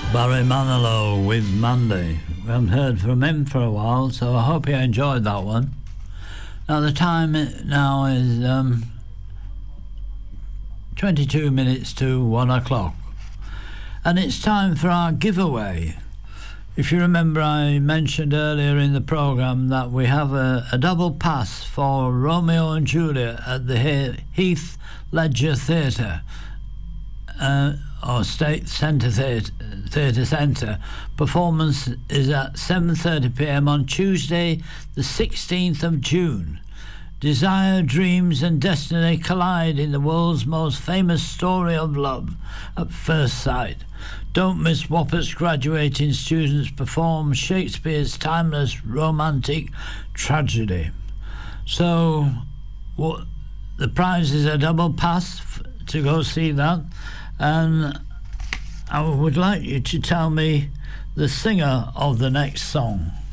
Barry Manilow with Mandy. We haven't heard from him for a while, so I hope you enjoyed that one. Now the time now is 22 minutes to 1 o'clock. And it's time for our giveaway. If you remember, I mentioned earlier in the programme that we have a double pass for Romeo and Juliet at the Heath Ledger Theatre. Or State Centre Theatre Centre. Performance is at 7:30pm on Tuesday the 16th of June. Desire, dreams and destiny collide in the world's most famous story of love at first sight. Don't miss Whopper's graduating students perform Shakespeare's timeless romantic tragedy. So the prize is a double pass to go see that. And I would like you to tell me the singer of the next song.